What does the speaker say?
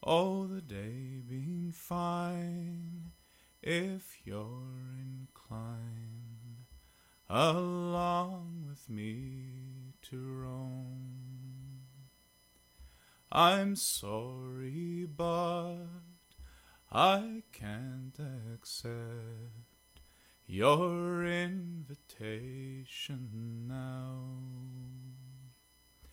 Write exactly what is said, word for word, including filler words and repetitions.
Oh, the day being fine, if you're inclined, along with me to roam. I'm sorry, but I can't accept your invitation now.